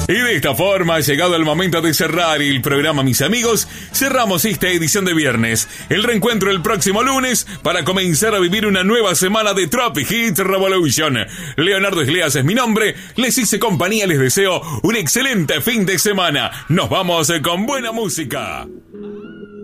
Y de esta forma, llegado el momento de cerrar el programa, mis amigos, cerramos esta edición de viernes. El reencuentro el próximo lunes para comenzar a vivir una nueva semana de Tropic Hits Revolution. Leonardo Isleas es mi nombre, les hice compañía, les deseo un excelente fin de semana. Nos vamos con buena música.